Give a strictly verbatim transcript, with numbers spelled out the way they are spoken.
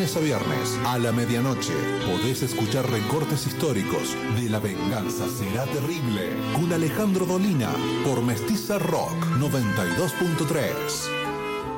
lunes a viernes a la medianoche podés escuchar recortes históricos de La venganza será terrible con Alejandro Dolina por Mestiza Rock noventa y dos punto tres.